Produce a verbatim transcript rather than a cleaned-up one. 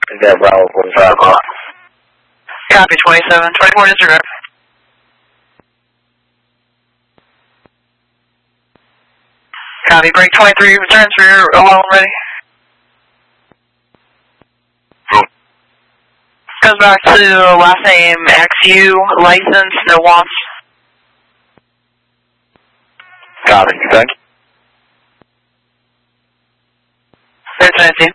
Yeah, Bravo, forty-five o'clock. Copy, twenty-seven. twenty-four disregard. Copy, break twenty-three, returns for your all ready. Goes back to last name X U, license, no wants. Copy, thank you. There's Nancy.